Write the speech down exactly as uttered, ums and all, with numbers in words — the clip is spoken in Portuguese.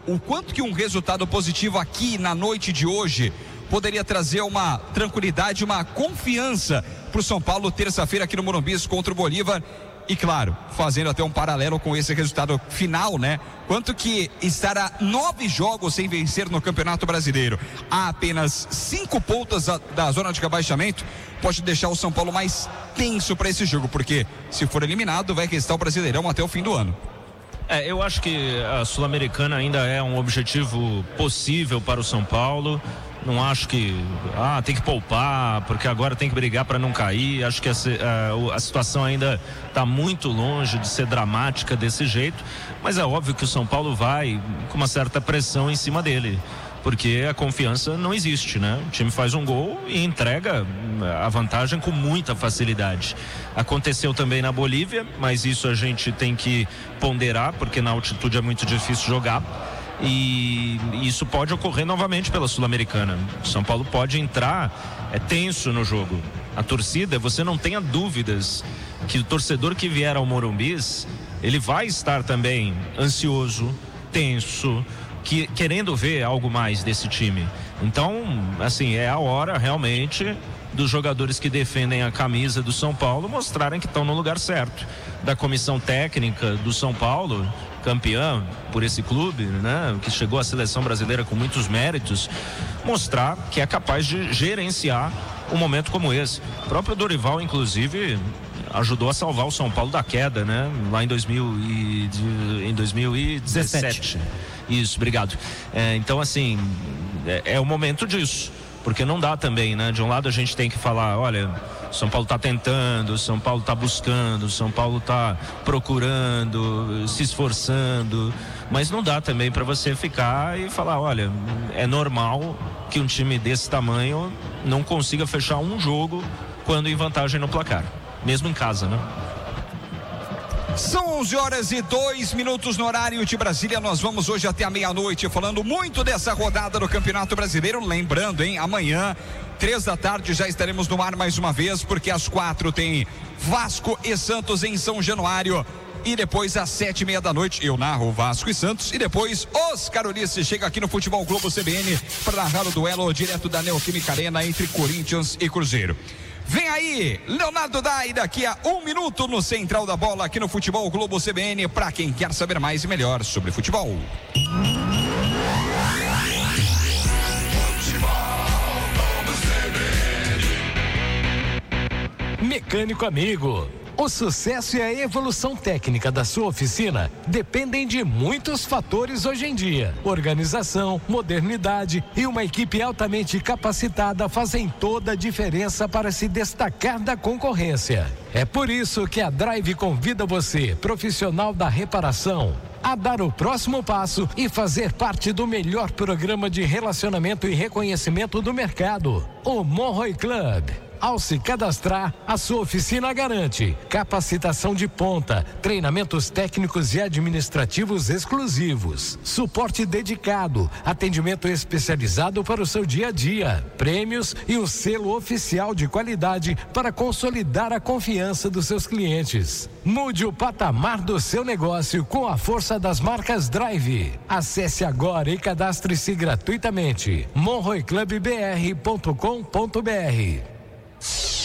o quanto que um resultado positivo aqui na noite de hoje poderia trazer uma tranquilidade, uma confiança para o São Paulo terça-feira aqui no Morumbi contra o Bolívar. E claro, fazendo até um paralelo com esse resultado final, né? Quanto que estar a nove jogos sem vencer no Campeonato Brasileiro, a apenas cinco pontos da, da zona de rebaixamento, pode deixar o São Paulo mais tenso para esse jogo, porque se for eliminado, vai restar o Brasileirão até o fim do ano. É, eu acho que a Sul-Americana ainda é um objetivo possível para o São Paulo. Não acho que ah, tem que poupar, porque agora tem que brigar para não cair. Acho que a, a, a situação ainda está muito longe de ser dramática desse jeito, mas é óbvio que o São Paulo vai com uma certa pressão em cima dele, porque a confiança não existe, né? O time faz um gol e entrega a vantagem com muita facilidade. Aconteceu também na Bolívia, mas isso a gente tem que ponderar, porque na altitude é muito difícil jogar. E isso pode ocorrer novamente pela Sul-Americana. São Paulo pode entrar é tenso no jogo. A torcida, você não tenha dúvidas que o torcedor que vier ao Morumbi, ele vai estar também ansioso, tenso, que, querendo ver algo mais desse time. Então, assim, é a hora realmente dos jogadores que defendem a camisa do São Paulo mostrarem que estão no lugar certo. Da comissão técnica do São Paulo, campeã por esse clube, né, que chegou à seleção brasileira com muitos méritos, mostrar que é capaz de gerenciar um momento como esse. O próprio Dorival, inclusive, ajudou a salvar o São Paulo da queda, né, lá em dois mil e, em dois mil e dezessete. Isso, obrigado. É, então, assim, é, é o momento disso. Porque não dá também, né? De um lado a gente tem que falar, olha, São Paulo está tentando, São Paulo está buscando, São Paulo está procurando, se esforçando, mas não dá também para você ficar e falar, olha, é normal que um time desse tamanho não consiga fechar um jogo quando em vantagem no placar, mesmo em casa, né? São onze horas e dois minutos no horário de Brasília. Nós vamos hoje até a meia-noite falando muito dessa rodada do Campeonato Brasileiro. Lembrando, hein, amanhã, três da tarde, já estaremos no ar mais uma vez, porque às quatro tem Vasco e Santos em São Januário. E depois, às sete e meia da noite, eu narro Vasco e Santos. E depois, Oscar Ulisses chega aqui no Futebol Globo C B N para narrar o duelo direto da Neoquímica Arena entre Corinthians e Cruzeiro. Vem aí, Leonardo Dai, daqui a um minuto no Central da Bola, aqui no Futebol Globo C B N, para quem quer saber mais e melhor sobre futebol. Mecânico amigo, o sucesso e a evolução técnica da sua oficina dependem de muitos fatores hoje em dia. Organização, modernidade e uma equipe altamente capacitada fazem toda a diferença para se destacar da concorrência. É por isso que a Drive convida você, profissional da reparação, a dar o próximo passo e fazer parte do melhor programa de relacionamento e reconhecimento do mercado, o Monroe Club. Ao se cadastrar, a sua oficina garante capacitação de ponta, treinamentos técnicos e administrativos exclusivos, suporte dedicado, atendimento especializado para o seu dia a dia, prêmios e um selo oficial de qualidade para consolidar a confiança dos seus clientes. Mude o patamar do seu negócio com a força das marcas Drive. Acesse agora e cadastre-se gratuitamente. monroe club b r ponto com ponto b r.